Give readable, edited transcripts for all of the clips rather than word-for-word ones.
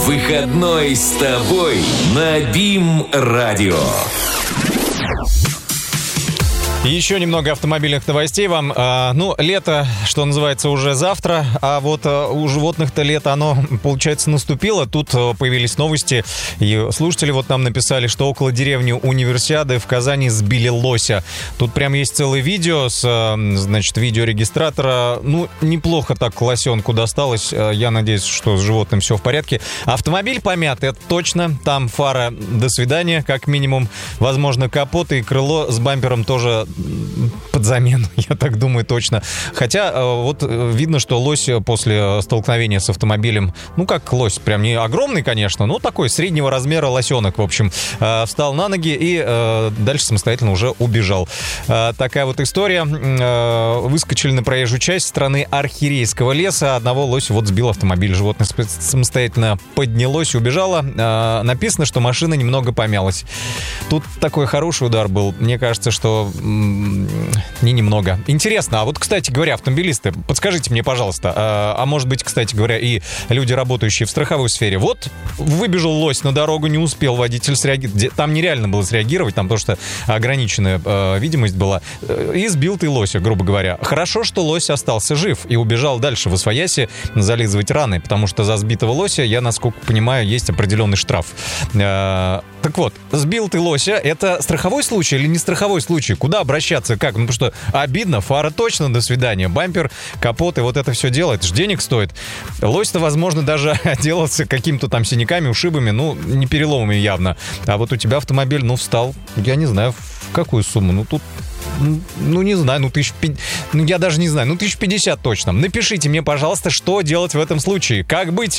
Выходной с тобой на БИМ-радио. Еще немного автомобильных новостей вам. Лето, что называется, уже завтра, а вот у животных-то лето, оно, получается, наступило. Тут появились новости, и слушатели вот нам написали, что около деревни Универсиады в Казани сбили лося. Тут прям есть целое видео с, видеорегистратора. Неплохо так лосенку досталось. Я надеюсь, что с животным все в порядке. Автомобиль помят, это точно. Там фара до свидания, как минимум. Возможно, капот и крыло с бампером тоже под замену, я так думаю, точно. Хотя вот видно, что лось после столкновения с автомобилем, как лось, прям не огромный, конечно, но такой среднего размера лосенок, в общем, встал на ноги и дальше самостоятельно уже убежал. Такая вот история. Выскочили на проезжую часть страны Архирейского леса. Одного лося вот сбил автомобиль. Животное самостоятельно поднялось и убежало. Написано, что машина немного помялась. Тут такой хороший удар был. Мне кажется, что не немного. Интересно, а вот, кстати говоря, автомобилисты, подскажите мне, пожалуйста, а может быть, кстати говоря, и люди, работающие в страховой сфере, вот выбежал лось на дорогу, не успел водитель среагировать, там нереально было среагировать, там потому что ограниченная видимость была, и сбил ты лося, грубо говоря. Хорошо, что лось остался жив и убежал дальше в освояси зализывать раны, потому что за сбитого лося, я, насколько понимаю, есть определенный штраф. Так вот, сбил ты лося, это страховой случай или не страховой случай? Куда обращаться, как? Потому что обидно, фара точно до свидания, бампер, капот и вот это все дело, это же денег стоит. Лось-то, возможно, даже отделался какими-то там синяками, ушибами, не переломами явно. А вот у тебя автомобиль, встал, я не знаю, в какую сумму, тут... не знаю, я даже не знаю, 1050 точно. Напишите мне, пожалуйста, что делать в этом случае. Как быть?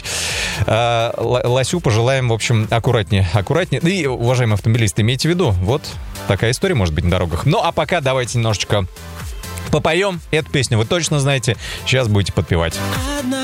Лосю пожелаем, в общем, аккуратнее. И, уважаемые автомобилисты, имейте в виду, вот такая история может быть на дорогах. А пока давайте немножечко попоем. Эту песню вы точно знаете. Сейчас будете подпевать.